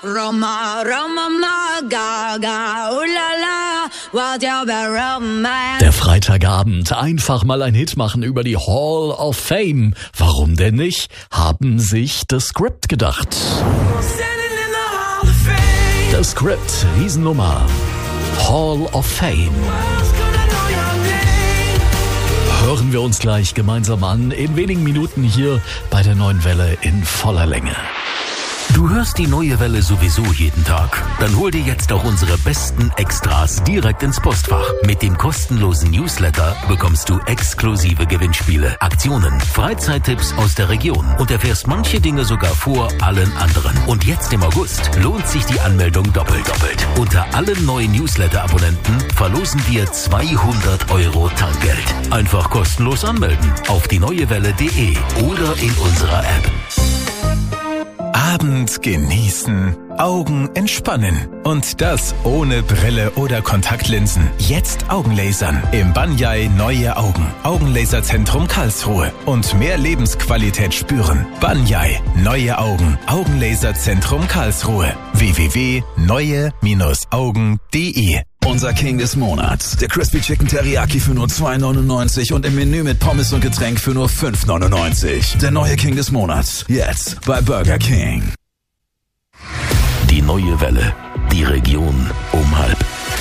Roma, Roma, ma, gaga, ulala, what you be romance. Der Freitagabend, einfach mal ein Hit machen über die Hall of Fame. Warum denn nicht? Haben sich The Script gedacht. The Script, Riesennummer. Hall of Fame. Hören wir uns gleich gemeinsam an, in wenigen Minuten hier bei der Neuen Welle in voller Länge. Du hörst die Neue Welle sowieso jeden Tag. Dann hol dir jetzt auch unsere besten Extras direkt ins Postfach. Mit dem kostenlosen Newsletter bekommst du exklusive Gewinnspiele, Aktionen, Freizeittipps aus der Region und erfährst manche Dinge sogar vor allen anderen. Und jetzt im August lohnt sich die Anmeldung doppelt. Unter allen neuen Newsletter-Abonnenten verlosen wir 200 € Tankgeld. Einfach kostenlos anmelden auf dieneuewelle.de oder in unserer App. Abend genießen, Augen entspannen. Und das ohne Brille oder Kontaktlinsen. Jetzt Augenlasern im Banyai Neue Augen. Augenlaserzentrum Karlsruhe. Und mehr Lebensqualität spüren. Banyai Neue Augen. Augenlaserzentrum Karlsruhe. www.neue-augen.de. Unser King des Monats. Der Crispy Chicken Teriyaki für nur 2,99 und im Menü mit Pommes und Getränk für nur 5,99. Der neue King des Monats. Jetzt bei Burger King. Die Neue Welle. Die Region um 12:30.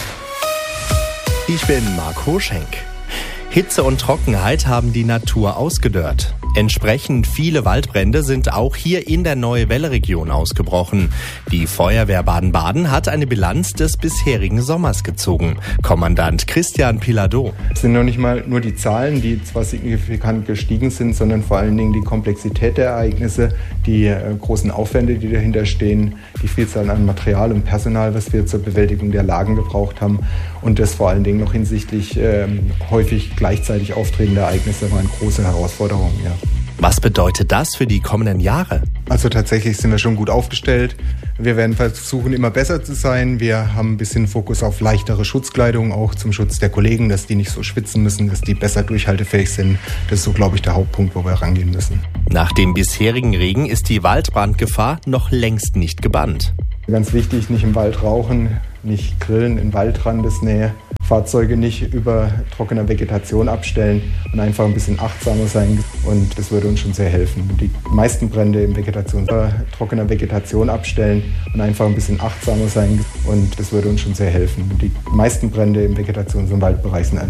Ich bin Marc Hoschenk. Hitze und Trockenheit haben die Natur ausgedörrt. Entsprechend viele Waldbrände sind auch hier in der Neue Welle-Region ausgebrochen. Die Feuerwehr Baden-Baden hat eine Bilanz des bisherigen Sommers gezogen. Kommandant Christian Piladeau. Es sind noch nicht mal nur die Zahlen, die zwar signifikant gestiegen sind, sondern vor allen Dingen die Komplexität der Ereignisse, die großen Aufwände, die dahinter stehen, die Vielzahl an Material und Personal, was wir zur Bewältigung der Lagen gebraucht haben und das vor allen Dingen noch hinsichtlich häufig gleichzeitig auftretender Ereignisse war eine große Herausforderung, ja. Was bedeutet das für die kommenden Jahre? Also tatsächlich sind wir schon gut aufgestellt. Wir werden versuchen, immer besser zu sein. Wir haben ein bisschen Fokus auf leichtere Schutzkleidung, auch zum Schutz der Kollegen, dass die nicht so schwitzen müssen, dass die besser durchhaltefähig sind. Das ist so, glaube ich, der Hauptpunkt, wo wir rangehen müssen. Nach dem bisherigen Regen ist die Waldbrandgefahr noch längst nicht gebannt. Ganz wichtig, nicht im Wald rauchen, nicht grillen in Waldrandesnähe, Fahrzeuge nicht über trockener Vegetation abstellen und einfach ein bisschen achtsamer sein. Und das würde uns schon sehr helfen. Die meisten Brände in trockener Vegetation abstellen und einfach ein bisschen achtsamer sein. Und das würde uns schon sehr helfen. Die meisten Brände im Vegetations- und Waldbereich sind